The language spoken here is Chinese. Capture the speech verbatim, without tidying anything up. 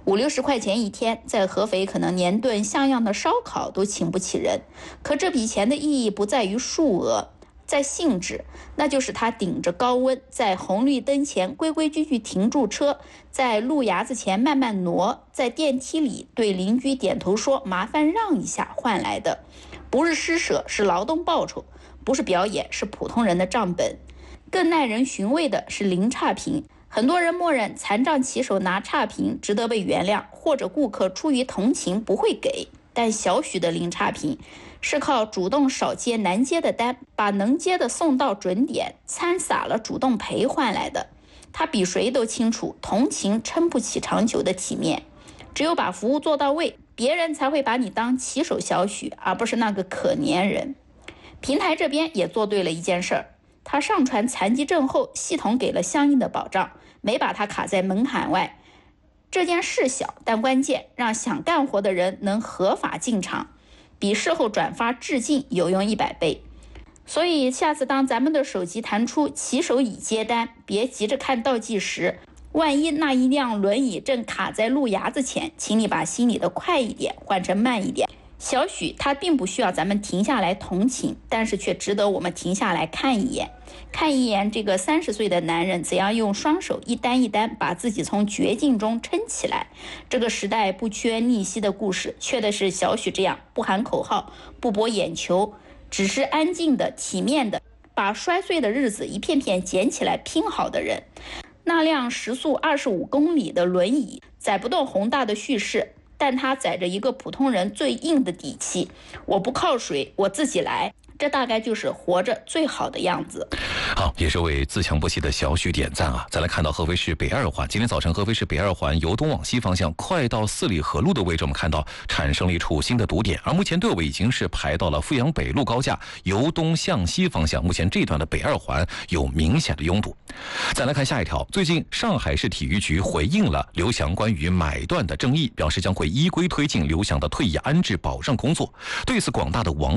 五六十块钱一天，在合肥可能连顿像样的烧烤都请不起人。可这笔钱的意义不在于数额，在性质，那就是他顶着高温，在红绿灯前规规矩矩停住车，在路牙子前慢慢挪，在电梯里对邻居点头说麻烦让一下换来的。不是施舍，是劳动报酬；不是表演，是普通人的账本。更耐人寻味的是零差评。很多人默认残障骑手拿差评值得被原谅，或者顾客出于同情不会给。但小许的零差评是靠主动少接难接的单，把能接的送到准点，掺洒了主动赔换来的。他比谁都清楚，同情撑不起长久的体面，只有把服务做到位，别人才会把你当骑手小许，而不是那个可怜人。平台这边也做对了一件事儿，他上传残疾证后，系统给了相应的保障，没把他卡在门槛外。这件事小但关键，让想干活的人能合法进场，比事后转发致敬有用一百倍。所以下次当咱们的手机弹出骑手已接单，别急着看倒计时，万一那一辆轮椅正卡在路牙子前，请你把心里的快一点换成慢一点。小许他并不需要咱们停下来同情，但是却值得我们停下来看一眼，看一眼这个三十岁的男人怎样用双手一单一单把自己从绝境中撑起来。这个时代不缺逆袭的故事，缺的是小许这样不喊口号、不博眼球，只是安静的、体面的把摔碎的日子一片片捡起来拼好的人。那辆时速二十五公里的轮椅载不动宏大的叙事，但它载着一个普通人最硬的底气，我不靠谁，我自己来，这大概就是活着最好的样子。 好，也是为自强不息的小许点赞啊！再来看到合肥市北二环，今天早晨合肥市北二环由东往西方向快到四里河路的位置，我们看到产生了一处新的堵点，而目前队伍已经是排到了阜阳北路高架由东向西方向，目前这段的北二环有明显的拥堵。再来看下一条，最近上海市体育局回应了刘翔关于买断的争议，表示将会依规推进刘翔的退役安置保障工作。对此，广大的网